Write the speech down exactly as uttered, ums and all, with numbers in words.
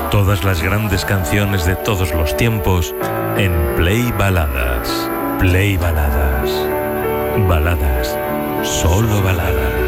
Todas las grandes canciones de todos los tiempos en Play Baladas. Play Baladas. Baladas. Solo baladas.